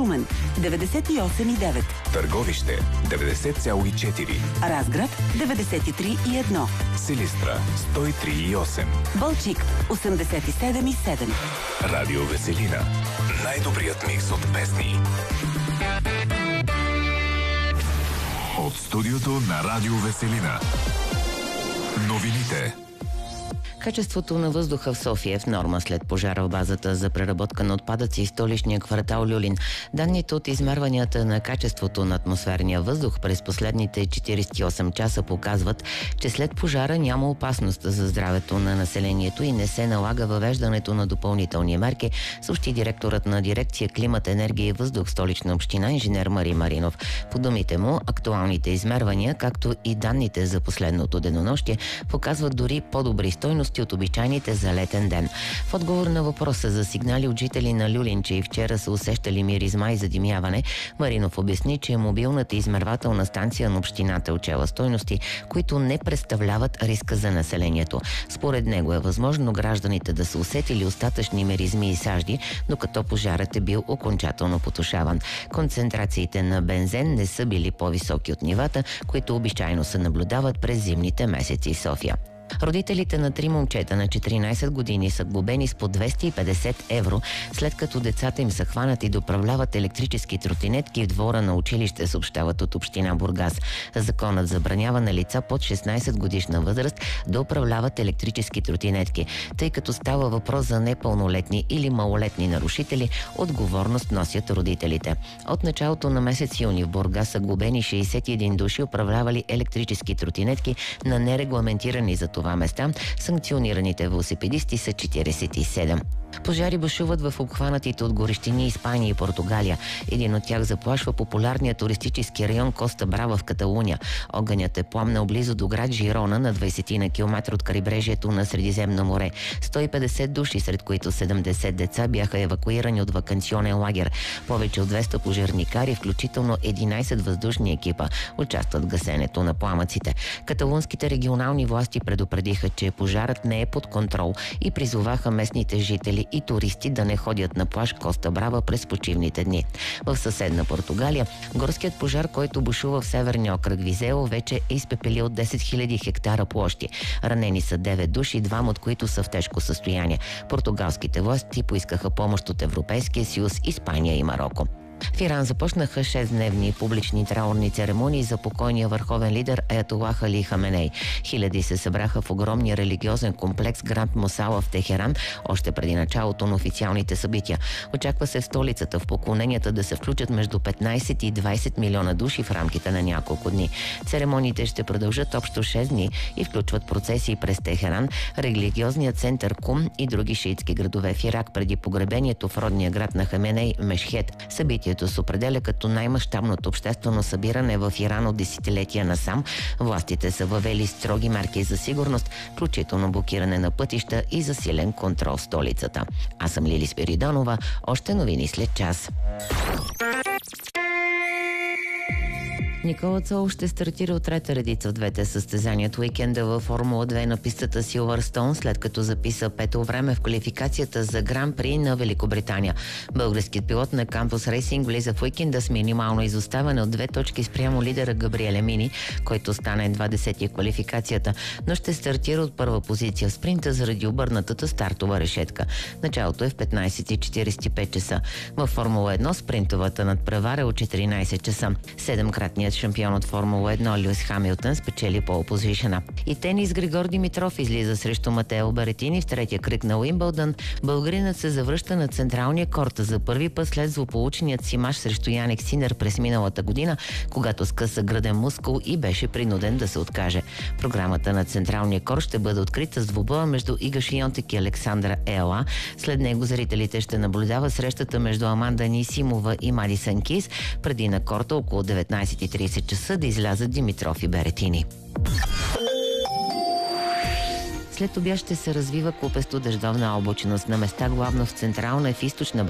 Шумен 98,9, Търговище 90,4, Разград 93,1, Силистра 103,8, Балчик 87,7. Радио Веселина. Най-добрият микс от песни. От студиото на Радио Веселина. Новините. Качеството на въздуха в София е в норма след пожара в базата за преработка на отпадъци в столичния квартал Люлин. Данните от измерванията на качеството на атмосферния въздух през последните 48 часа показват, че след пожара няма опасност за здравето на населението и не се налага въвеждането на допълнителни мерки, съобщи директорът на дирекция Климат, енергия и въздух в Столична община инженер Мари Маринов. По думите му, актуалните измервания, както и данните за последното денонощие, показват дори по-добри стойности от обичайните за летен ден. В отговор на въпроса за сигнали от жители на Люлин, че и вчера са усещали миризма и задимяване, Маринов обясни, че мобилната измервателна станция на общината е отчела стойности, които не представляват риска за населението. Според него е възможно гражданите да са усетили остатъчни миризми и сажди, докато пожарът е бил окончателно потушаван. Концентрациите на бензен не са били по-високи от нивата, които обичайно се наблюдават през зимните месеци в София. Родителите на 3 момчета на 14 години са глобени с по 250 евро, след като децата им са хванати да управляват електрически тротинетки в двора на училище, съобщават от община Бургас. Законът забранява на лица под 16 годишна възраст да управляват електрически тротинетки. Тъй като става въпрос за непълнолетни или малолетни нарушители, отговорност носят родителите. От началото на месец юни в Бургас са глобени 61 души, управлявали електрически тротинетки на нерегламентирани за това места. Санкционираните велосипедисти са 47. Пожари бушуват в обхванатите от горещини Испания и Португалия. Един от тях заплашва популярния туристически район Коста Брава в Каталуния. Огънят е пламнал близо до град Жирона на 20 на километра от крайбрежието на Средиземно море. 150 души, сред които 70 деца, бяха евакуирани от ваканционен лагер. Повече от 200 пожарникари, включително 11 въздушни екипа, участват в гасенето на пламъците. Каталунските регионални власти предупредиха, че пожарът не е под контрол и призоваха местните жители и туристи да не ходят на плаж Коста Брава през почивните дни. В съседна Португалия горският пожар, който бушува в северния окръг Визео, вече е изпепелил 10 000 хектара площи. Ранени са 9 души, 2 от които са в тежко състояние. Португалските власти поискаха помощ от Европейския съюз, Испания и Мароко. В Иран започнаха 6-дневни публични траурни церемонии за покойния върховен лидер Аятолах Али Хаменей. Хиляди се събраха в огромния религиозен комплекс Гранд Мусала в Техеран, още преди началото на официалните събития. Очаква се в столицата в поклоненията да се включат между 15 и 20 милиона души в рамките на няколко дни. Церемониите ще продължат общо 6 дни и включват процесии през Техеран, религиозният център Кум и други шиитски градове в Ирак преди погребението в родния град на Хаменей Мешхед. Събитието се определя като най-мащабното обществено събиране в Иран от десетилетия насам. Властите са въвели строги мерки за сигурност, включително блокиране на пътища и засилен контрол в столицата. Аз съм Лили Спиридонова. Още новини след час. Никола Цол ще стартира от трета редица в двете състезания от уикенда във Формула 2 на пистата Силвърстоун, след като записа пето време в квалификацията за Гран При на Великобритания. Българският пилот на Кампус Рейсинг влиза в уикенда с минимално изоставане от 2 точки спрямо лидера Габриеле Мини, който стане 20-ти в квалификацията, но ще стартира от първа позиция в спринта заради обърнатата стартова решетка. Началото е в 15:45 часа. Във Формула 1 спринтовата надпревара от 14 часа. 7-кратният шампион от Формула 1 Люис Хамилтън спечели пол позишъна. И тенис Григор Димитров излиза срещу Матео Беретини в третия кръг на Уимбълдън. Българинът се завръща на централния корт за първи път след злополученият си мач срещу Яник Синер през миналата година, когато скъса гръден мускул и беше принуден да се откаже. Програмата на централния корт ще бъде открита с двубоя между Ига Шийонтек и Александра Ела. След него зрителите ще наблюдават срещата между Аманда Нисимова и Мадисън Кис, преди на корта около 19:30 часа да излязат Димитров и Беретини. След обяд ще се развива купесто дъждовна облачност на места главно в централна и в източна